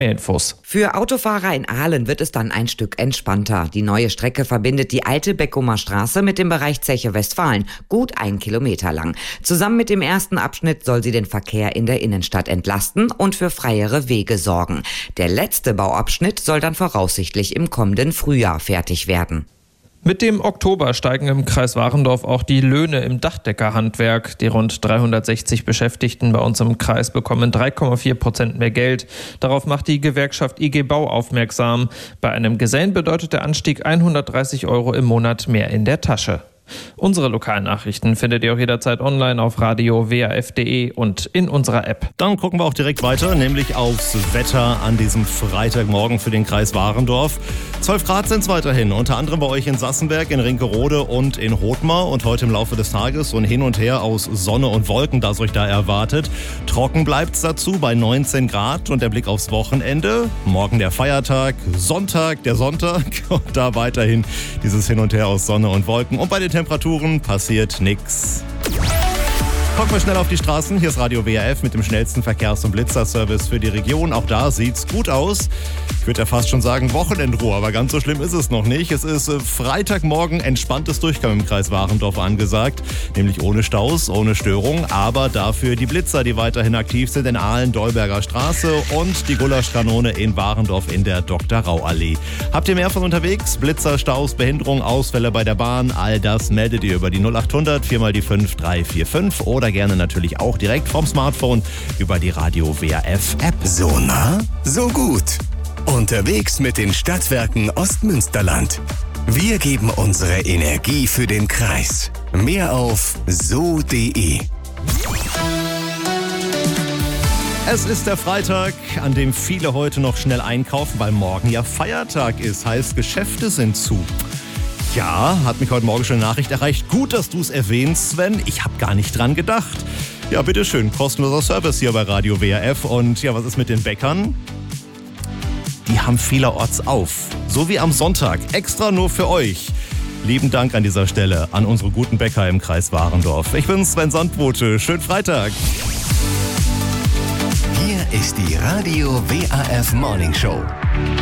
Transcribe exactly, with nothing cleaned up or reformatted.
Infos. Für Autofahrer in Aalen wird es dann ein Stück entspannter. Die neue Strecke verbindet die alte Beckumer Straße mit dem Bereich Zeche Westfalen, gut ein Kilometer lang. Zusammen mit dem ersten Abschnitt soll sie den Verkehr in der Innenstadt entlasten und für freiere Wege sorgen. Der letzte Bauabschnitt soll dann voraussichtlich im kommenden Frühjahr fertig werden. Mit dem Oktober steigen im Kreis Warendorf auch die Löhne im Dachdeckerhandwerk. Die rund dreihundertsechzig Beschäftigten bei uns im Kreis bekommen drei Komma vier Prozent mehr Geld. Darauf macht die Gewerkschaft I G Bau aufmerksam. Bei einem Gesellen bedeutet der Anstieg hundertdreißig Euro im Monat mehr in der Tasche. Unsere lokalen Nachrichten findet ihr auch jederzeit online auf radio w a f punkt d e und in unserer App. Dann gucken wir auch direkt weiter, nämlich aufs Wetter an diesem Freitagmorgen für den Kreis Warendorf. zwölf Grad sind es weiterhin, unter anderem bei euch in Sassenberg, in Rinkerode und in Hothmar. Und heute im Laufe des Tages so ein Hin und Her aus Sonne und Wolken, das euch da erwartet. Trocken bleibt es dazu bei neunzehn Grad und der Blick aufs Wochenende. Morgen der Feiertag, Sonntag, der Sonntag und da weiterhin dieses Hin und Her aus Sonne und Wolken. Und bei den Temperaturen passiert nichts. Gucken wir schnell auf die Straßen. Hier ist Radio W A F mit dem schnellsten Verkehrs- und Blitzerservice für die Region. Auch da sieht's gut aus. Ich würde ja fast schon sagen Wochenendruhe, aber ganz so schlimm ist es noch nicht. Es ist Freitagmorgen entspanntes Durchkommen im Kreis Warendorf angesagt. Nämlich ohne Staus, ohne Störung, aber dafür die Blitzer, die weiterhin aktiv sind in Aalen, Dolberger Straße und die Gulaschkanone in Warendorf in der Doktor-Rau-Allee. Habt ihr mehr von unterwegs? Blitzer, Staus, Behinderung, Ausfälle bei der Bahn, all das meldet ihr über die null achthundert vier mal die fünf drei vier fünf oder gerne natürlich auch direkt vom Smartphone über die Radio W A F App. So nah, so gut. Unterwegs mit den Stadtwerken Ostmünsterland. Wir geben unsere Energie für den Kreis. Mehr auf so punkt de. Es ist der Freitag, an dem viele heute noch schnell einkaufen, weil morgen ja Feiertag ist. Heißt, Geschäfte sind zu. Ja, hat mich heute Morgen schon eine Nachricht erreicht. Gut, dass du es erwähnst, Sven. Ich habe gar nicht dran gedacht. Ja, bitteschön. Kostenloser Service hier bei Radio W A F. Und ja, was ist mit den Bäckern? Die haben vielerorts auf. So wie am Sonntag. Extra nur für euch. Lieben Dank an dieser Stelle an unsere guten Bäcker im Kreis Warendorf. Ich bin Sven Sandbote. Schönen Freitag. Hier ist die Radio W A F Morning Show.